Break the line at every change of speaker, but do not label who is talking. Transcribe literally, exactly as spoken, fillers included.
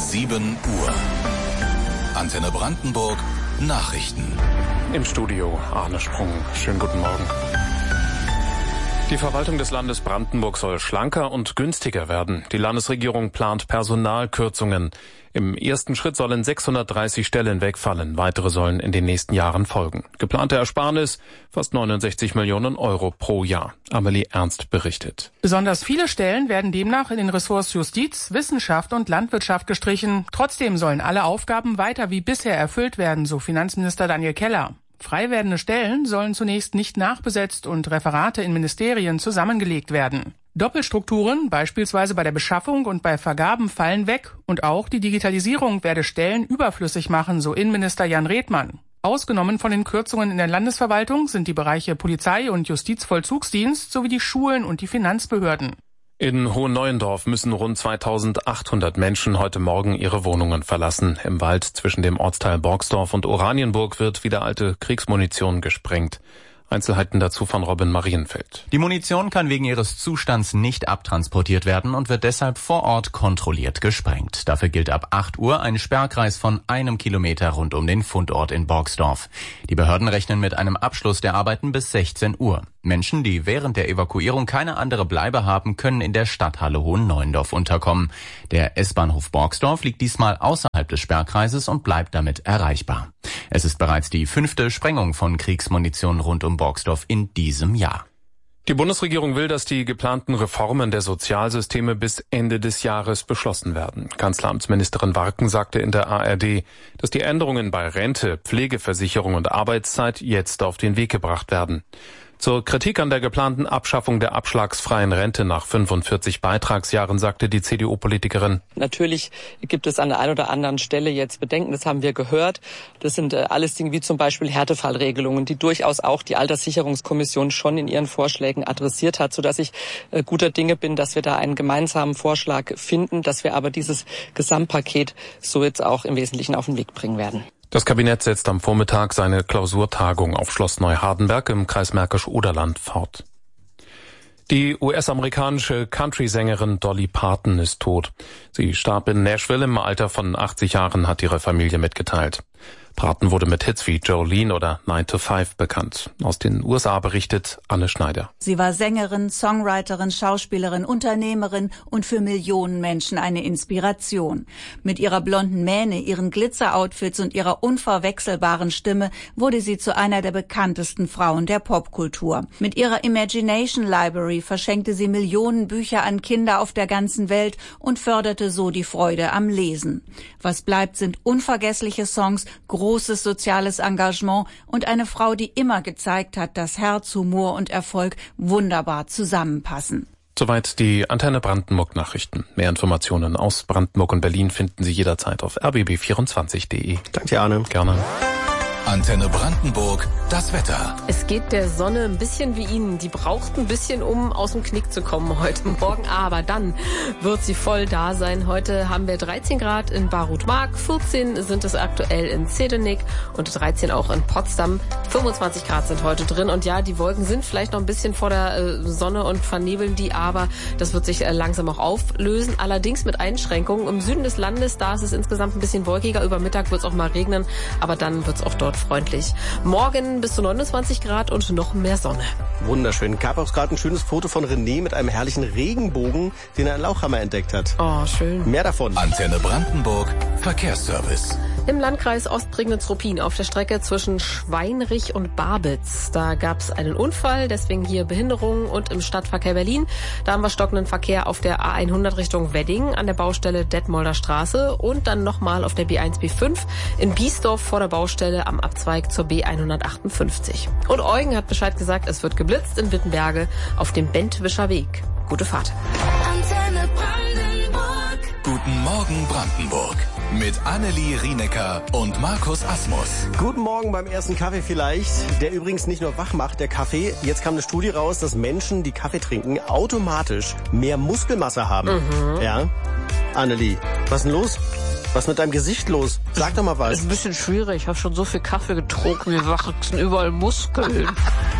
sieben Uhr. Antenne Brandenburg Nachrichten.
Im Studio Arne Sprung. Schönen guten Morgen. Die Verwaltung des Landes Brandenburg soll schlanker und günstiger werden. Die Landesregierung plant Personalkürzungen. Im ersten Schritt sollen sechshundertdreißig Stellen wegfallen. Weitere sollen in den nächsten Jahren folgen. Geplante Ersparnis fast neunundsechzig Millionen Euro pro Jahr. Amelie Ernst berichtet.
Besonders viele Stellen werden demnach in den Ressorts Justiz, Wissenschaft und Landwirtschaft gestrichen. Trotzdem sollen alle Aufgaben weiter wie bisher erfüllt werden, so Finanzminister Daniel Keller. Frei werdende Stellen sollen zunächst nicht nachbesetzt und Referate in Ministerien zusammengelegt werden. Doppelstrukturen, beispielsweise bei der Beschaffung und bei Vergaben, fallen weg und auch die Digitalisierung werde Stellen überflüssig machen, so Innenminister Jan Redmann. Ausgenommen von den Kürzungen in der Landesverwaltung sind die Bereiche Polizei und Justizvollzugsdienst sowie die Schulen und die Finanzbehörden.
In Hohenneuendorf müssen rund zweitausendachthundert Menschen heute Morgen ihre Wohnungen verlassen. Im Wald zwischen dem Ortsteil Borgsdorf und Oranienburg wird wieder alte Kriegsmunition gesprengt. Einzelheiten dazu von Robin Marienfeld.
Die Munition kann wegen ihres Zustands nicht abtransportiert werden und wird deshalb vor Ort kontrolliert gesprengt. Dafür gilt ab acht Uhr ein Sperrkreis von einem Kilometer rund um den Fundort in Borgsdorf. Die Behörden rechnen mit einem Abschluss der Arbeiten bis sechzehn Uhr. Menschen, die während der Evakuierung keine andere Bleibe haben, können in der Stadthalle Hohenneuendorf unterkommen. Der S-Bahnhof Borgsdorf liegt diesmal außerhalb des Sperrkreises und bleibt damit erreichbar. Es ist bereits die fünfte Sprengung von Kriegsmunition rund um Borgsdorf in diesem Jahr.
Die Bundesregierung will, dass die geplanten Reformen der Sozialsysteme bis Ende des Jahres beschlossen werden. Kanzleramtsministerin Warken sagte in der A R D, dass die Änderungen bei Rente, Pflegeversicherung und Arbeitszeit jetzt auf den Weg gebracht werden. Zur Kritik an der geplanten Abschaffung der abschlagsfreien Rente nach fünfundvierzig Beitragsjahren sagte die C D U-Politikerin:
Natürlich gibt es an der einen oder anderen Stelle jetzt Bedenken, das haben wir gehört. Das sind äh, alles Dinge wie zum Beispiel Härtefallregelungen, die durchaus auch die Alterssicherungskommission schon in ihren Vorschlägen adressiert hat, sodass ich äh, guter Dinge bin, dass wir da einen gemeinsamen Vorschlag finden, dass wir aber dieses Gesamtpaket so jetzt auch im Wesentlichen auf den Weg bringen werden.
Das Kabinett setzt am Vormittag seine Klausurtagung auf Schloss Neuhardenberg im Kreis Märkisch-Oderland fort. Die U S-amerikanische Country-Sängerin Dolly Parton ist tot. Sie starb in Nashville im Alter von achtzig Jahren, hat ihre Familie mitgeteilt. Parton wurde mit Hits wie Jolene oder nine to five bekannt. Aus den U S A berichtet Anne Schneider.
Sie war Sängerin, Songwriterin, Schauspielerin, Unternehmerin und für Millionen Menschen eine Inspiration. Mit ihrer blonden Mähne, ihren Glitzer-Outfits und ihrer unverwechselbaren Stimme wurde sie zu einer der bekanntesten Frauen der Popkultur. Mit ihrer Imagination Library verschenkte sie Millionen Bücher an Kinder auf der ganzen Welt und förderte so die Freude am Lesen. Was bleibt, sind unvergessliche Songs, großes soziales Engagement und eine Frau, die immer gezeigt hat, dass Herz, Humor und Erfolg wunderbar zusammenpassen.
Soweit die Antenne Brandenburg Nachrichten. Mehr Informationen aus Brandenburg und Berlin finden Sie jederzeit auf r b b vierundzwanzig punkt de.
Danke, Arne.
Gerne.
Antenne Brandenburg, das Wetter.
Es geht der Sonne ein bisschen wie Ihnen. Die braucht ein bisschen, um aus dem Knick zu kommen heute Morgen. Aber dann wird sie voll da sein. Heute haben wir dreizehn Grad in Barut-Mark, vierzehn sind es aktuell in Zedenik und dreizehn auch in Potsdam. fünfundzwanzig Grad sind heute drin. Und ja, die Wolken sind vielleicht noch ein bisschen vor der äh, Sonne und vernebeln die, aber das wird sich äh, langsam auch auflösen. Allerdings mit Einschränkungen. Im Süden des Landes, da ist es insgesamt ein bisschen wolkiger. Über Mittag wird es auch mal regnen, aber dann wird es auch dort freundlich. Morgen bis zu neunundzwanzig Grad und noch mehr Sonne.
Wunderschön. Gab auch gerade ein schönes Foto von René mit einem herrlichen Regenbogen, den er in Lauchhammer entdeckt hat.
Oh, schön.
Mehr davon.
Antenne Brandenburg, Verkehrsservice.
Im Landkreis Ostprignitz-Ruppin auf der Strecke zwischen Schweinrich und Barbitz. Da gab es einen Unfall, deswegen hier Behinderungen. Und im Stadtverkehr Berlin, da haben wir stockenden Verkehr auf der A hundert Richtung Wedding an der Baustelle Detmolder Straße und dann nochmal auf der B eins B fünf in Biesdorf vor der Baustelle am Abzweig zur B hundertachtundfünfzig. Und Eugen hat Bescheid gesagt, es wird geblitzt in Wittenberge auf dem Bentwischer Weg. Gute Fahrt.
Antenne Brandenburg. Guten Morgen Brandenburg. Mit Annelie Rienecker und Markus Asmus.
Guten Morgen beim ersten Kaffee vielleicht, der übrigens nicht nur wach macht, der Kaffee. Jetzt kam eine Studie raus, dass Menschen, die Kaffee trinken, automatisch mehr Muskelmasse haben. Mhm. Ja, Annelie, was ist denn los? Was ist mit deinem Gesicht los? Sag doch mal was.
Ist ein bisschen schwierig. Ich habe schon so viel Kaffee getrunken, mir wachsen überall Muskeln.